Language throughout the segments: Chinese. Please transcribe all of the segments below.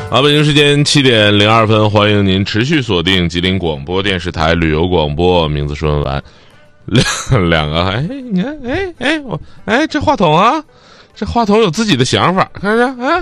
北京时间7点02分，欢迎您持续锁定吉林广播电视台旅游广播，名字说完。两个，你看，这话筒啊，这话筒有自己的想法，看着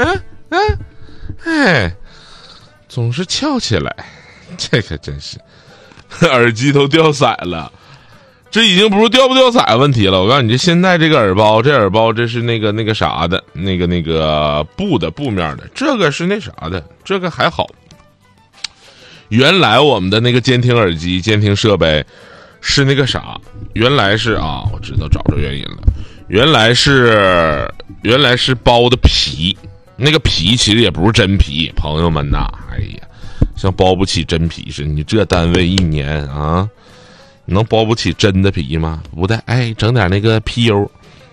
总是翘起来，这个真是，耳机都掉色了。这已经不是掉不掉色问题了，我告诉你，这现在这个耳包，这是那个啥的，那个布面的，这个是那啥的，这个还好。原来我们的那个监听耳机、监听设备是那个啥，原来是啊，我知道找着原因了，原来是包的皮，那个皮其实也不是真皮，朋友们呐，哎呀，像包不起真皮似的，你这单位1年啊。能包不起真的皮吗？不带，整点那个 PU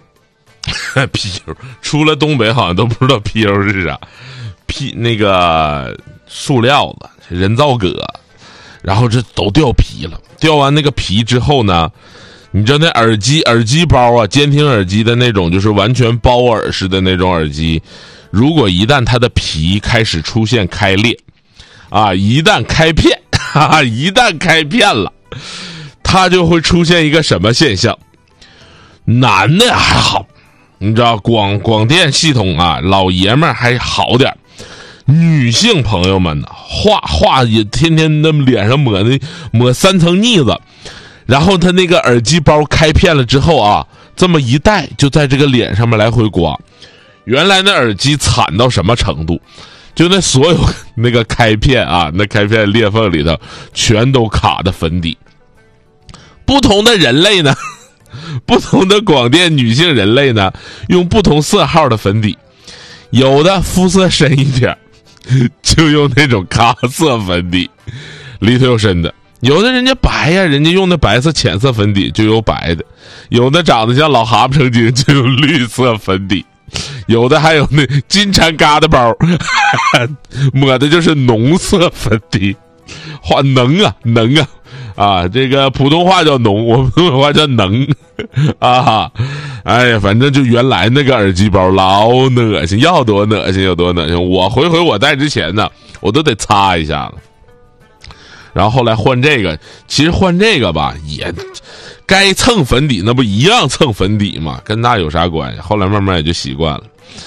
出了东北好像都不知道 PU 是啥，那个塑料的人造革，然后这都掉皮了。掉完那个皮之后呢，你知道那耳机包啊，监听耳机的那种就是完全包耳式的那种耳机，如果一旦它的皮开始出现开裂啊，一旦开片了，它就会出现一个什么现象？男的还好，你知道广电系统啊，老爷们儿还好点，女性朋友们呢，画也天天那么脸上抹3层腻子，然后他那个耳机包开片了之后啊，这么一戴就在这个脸上面来回刮。原来那耳机惨到什么程度？就那所有那个开片啊，那开片裂缝里头全都卡的粉底。不同的人类呢，不同的广电女性人类呢，用不同色号的粉底，有的肤色深一点就用那种咖色粉底，里头有深的；有的人家白呀，人家用那白色浅色粉底就有白的；有的长得像老蛤蟆成精就用绿色粉底；有的还有那金蝉疙瘩包抹的就是浓色粉底，画能啊，这个普通话叫浓，我们普通话叫能啊。哎呀，反正就原来那个耳机包老恶心，要多恶心有多恶心。我回我戴之前呢，我都得擦一下子。然后后来换这个，其实换这个吧，也该蹭粉底那不一样蹭粉底嘛，跟那有啥关系？后来慢慢也就习惯了。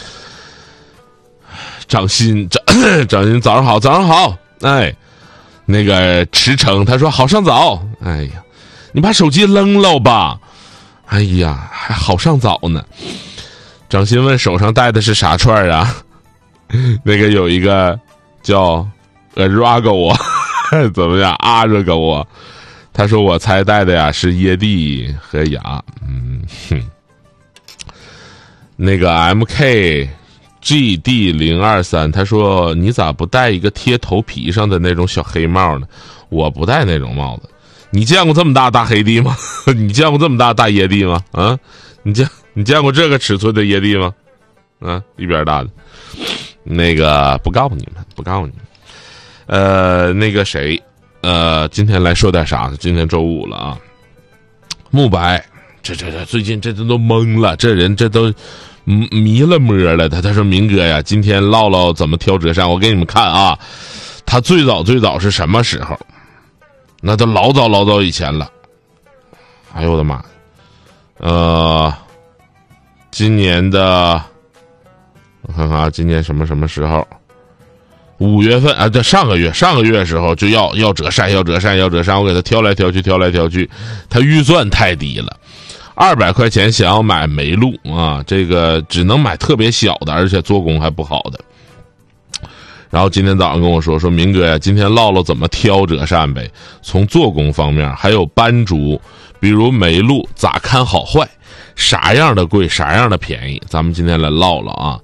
掌心早上好，那个驰骋他说好上早，哎呀，你把手机扔了吧，哎呀，还好上早呢。掌心问手上戴的是啥串啊？那个有一个叫Arago 怎么样？阿热狗啊？他说我猜戴的呀是椰蒂和牙，那个 MKGD023 他说你咋不戴一个贴头皮上的那种小黑帽呢？我不戴那种帽子。你见过这么大黑地吗？你见过这么大椰蒂吗？啊，你见过这个尺寸的椰蒂吗？啊，一边大的。那个不告诉你们。那个谁，今天来说点啥呢？今天周五了啊。慕白，这最近这都懵了，这人这都迷了摸了。他说明哥呀，今天唠唠怎么挑折扇，我给你们看啊。他最早是什么时候？那都老早以前了。哎呦我的妈！今年的，我看看啊，今年什么时候？5月份啊，这上个月的时候就要折扇，我给他挑来挑去，他预算太低了，200块钱想要买梅露啊，这个只能买特别小的，而且做工还不好的。然后今天早上跟我说明哥呀，今天唠唠怎么挑折扇呗，从做工方面，还有斑竹，比如梅露咋看好坏，啥样的贵，啥样的便宜，咱们今天来唠唠啊。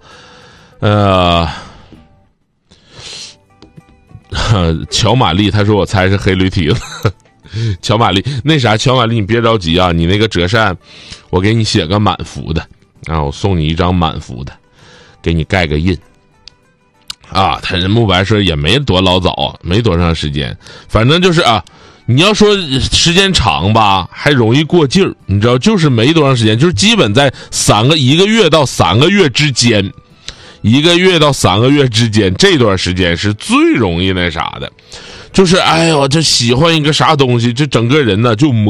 乔玛丽他说我猜是黑驴蹄子。乔玛丽那啥，乔玛丽你别着急啊，你那个折扇我给你写个满幅的啊，我送你一张满幅的，给你盖个印啊。他人慕白说也没多老早，没多长时间，反正就是啊，你要说时间长吧还容易过劲儿，你知道，就是没多长时间，就是基本在1个月到3个月之间， 1个月到3个月之间，这段时间是最容易那啥的，就是哎呦，这喜欢一个啥东西，这整个人呢就